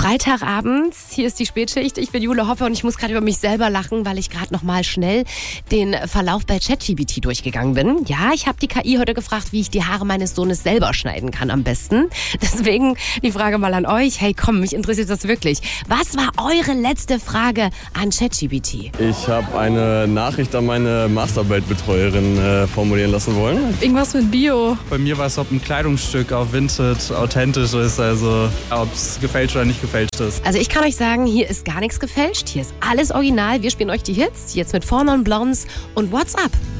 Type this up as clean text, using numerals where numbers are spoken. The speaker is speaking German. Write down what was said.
Freitagabends, hier ist die Spätschicht. Ich bin Jule Hopper und ich muss gerade über mich selber lachen, weil ich gerade nochmal schnell den Verlauf bei ChatGPT durchgegangen bin. Ja, ich habe die KI heute gefragt, wie ich die Haare meines Sohnes selber schneiden kann am besten. Deswegen die Frage mal an euch. Hey, komm, mich interessiert das wirklich. Was war eure letzte Frage an ChatGPT? Ich habe eine Nachricht an meine Masterarbeitbetreuerin formulieren lassen wollen. Irgendwas mit Bio. Bei mir war es, ob ein Kleidungsstück auch Vintage, authentisch ist, also ob es gefälscht oder nicht gefälscht ist. Also ich kann euch sagen, hier ist gar nichts gefälscht. Hier ist alles original. Wir spielen euch die Hits, jetzt mit Four Non Blondes und What's Up.